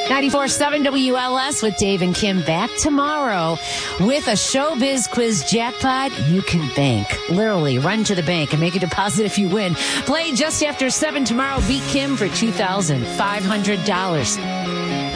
94.7 WLS with Dave and Kim back tomorrow with a showbiz quiz jackpot you can bank. Literally, run to the bank and make a deposit if you win. Play just after 7 tomorrow. Beat Kim for $2,500.